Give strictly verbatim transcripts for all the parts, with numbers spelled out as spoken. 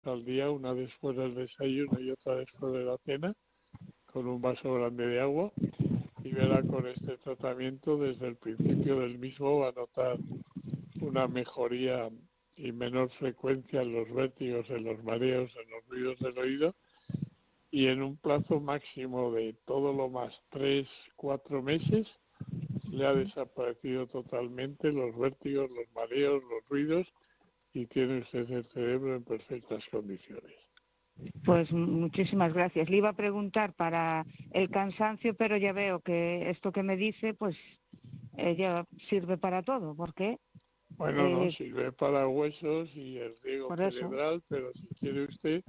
al día, una después del desayuno y otra después de la cena, con un vaso grande de agua, y verá con este tratamiento desde el principio del mismo va a notar una mejoría y menor frecuencia en los vértigos, en los mareos, en los ruidos del oído, y en un plazo máximo de todo lo más tres, cuatro meses le ha desaparecido totalmente los vértigos, los mareos, los ruidos, y tiene usted el cerebro en perfectas condiciones. Pues muchísimas gracias. Le iba a preguntar para el cansancio, pero ya veo que esto que me dice, pues eh, ya sirve para todo. ¿Por qué? Bueno, eh, no, sirve para huesos y el riego cerebral, pero si quiere usted,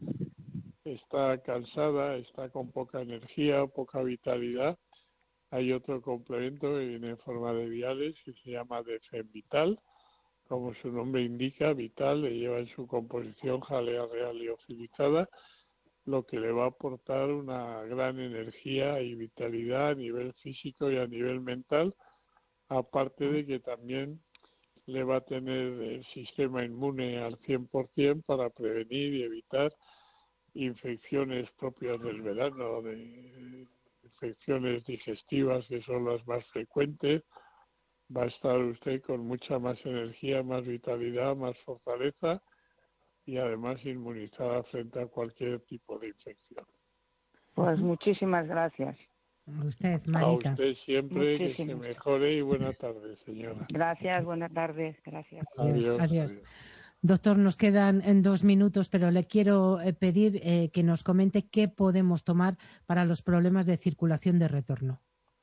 está cansada, está con poca energía, poca vitalidad, hay otro complemento que viene en forma de viales que se llama Defenvital, como su nombre indica, vital, le lleva en su composición jalea real liofilizada, lo que le va a aportar una gran energía y vitalidad a nivel físico y a nivel mental, aparte de que también le va a tener el sistema inmune al cien por ciento para prevenir y evitar infecciones propias del verano, de infecciones digestivas que son las más frecuentes. Va a estar usted con mucha más energía, más vitalidad, más fortaleza y además inmunizada frente a cualquier tipo de infección. Pues muchísimas gracias. A usted, Marita. A usted siempre, Muchísimas. que se mejore y buena tarde, señora. Gracias, buenas tardes, gracias. Adiós, Adiós. adiós. adiós. Doctor, nos quedan en dos minutos, pero le quiero eh, pedir eh, que nos comente qué podemos tomar para los problemas de circulación de retorno.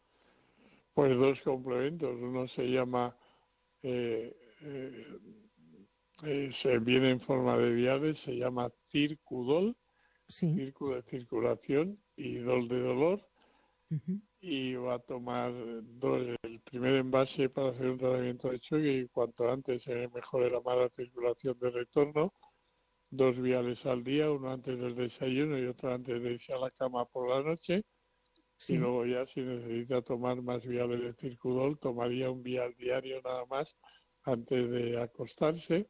Pues dos complementos. Uno se llama, eh, eh, eh, se viene en forma de viales, se llama Circudol, Sí. Circu de circulación y Dol de dolor. Uh-huh. Y va a tomar dos, el primer envase para hacer un tratamiento de choque y cuanto antes se mejore la mala circulación de retorno, dos viales al día, uno antes del desayuno y otro antes de irse a la cama por la noche. Sí. Y luego ya si necesita tomar más viales de Circudol, tomaría un vial diario nada más antes de acostarse,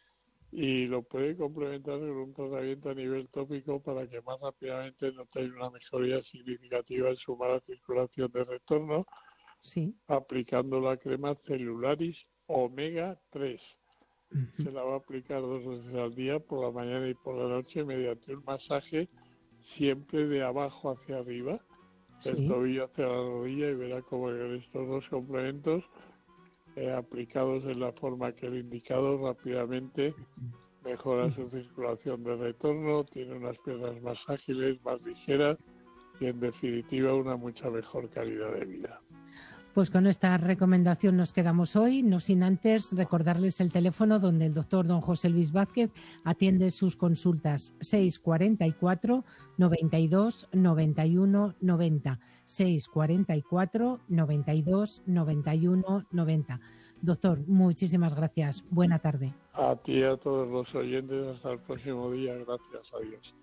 y lo puede complementar con un tratamiento a nivel tópico para que más rápidamente note una mejoría significativa en su mala circulación de retorno, sí. aplicando la crema Celularis Omega tres. Uh-huh. Se la va a aplicar dos veces al día, por la mañana y por la noche, mediante un masaje siempre de abajo hacia arriba, del sí. tobillo hacia la rodilla, y verá cómo estos dos complementos Eh, aplicados en la forma que he indicado, rápidamente mejora su circulación de retorno, tiene unas piernas más ágiles, más ligeras y en definitiva una mucha mejor calidad de vida. Pues con esta recomendación nos quedamos hoy, no sin antes recordarles el teléfono donde el doctor don José Luis Vázquez atiende sus consultas: seis cuarenta y cuatro, noventa y dos, noventa y uno, noventa, seis cuarenta y cuatro, noventa y dos, noventa y uno, noventa. Doctor, muchísimas gracias. Buena tarde. A ti y a todos los oyentes, hasta el próximo día. Gracias a Dios.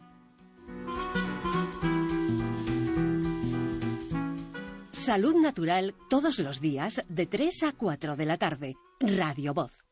Salud Natural todos los días de tres a cuatro de la tarde. Radio Voz.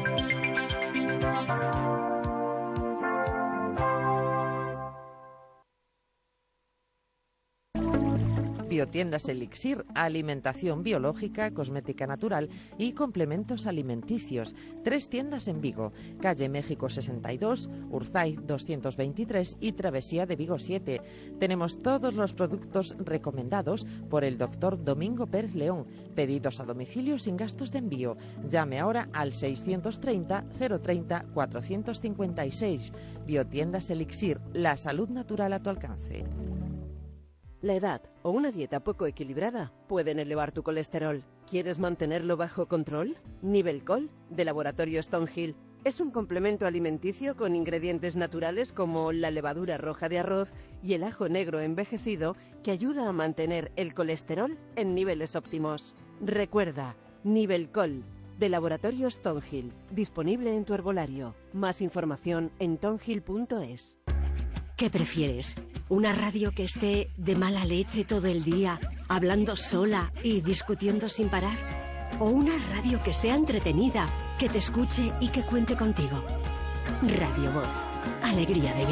Biotiendas Elixir, alimentación biológica, cosmética natural y complementos alimenticios. Tres tiendas en Vigo, calle México sesenta y dos, Urzaiz doscientos veintitrés y Travesía de Vigo siete. Tenemos todos los productos recomendados por el doctor Domingo Pérez León. Pedidos a domicilio sin gastos de envío. Llame ahora al seiscientos treinta, cero treinta, cuatrocientos cincuenta y seis. Biotiendas Elixir, la salud natural a tu alcance. La edad o una dieta poco equilibrada pueden elevar tu colesterol. ¿Quieres mantenerlo bajo control? Nivelcol, de Laboratorio Stonehill, es un complemento alimenticio con ingredientes naturales como la levadura roja de arroz y el ajo negro envejecido que ayuda a mantener el colesterol en niveles óptimos. Recuerda, Nivelcol, de Laboratorio Stonehill, disponible en tu herbolario. Más información en tonhill punto es. ¿Qué prefieres? ¿Una radio que esté de mala leche todo el día, hablando sola y discutiendo sin parar? ¿O una radio que sea entretenida, que te escuche y que cuente contigo? Radio Voz, Alegría de vivir.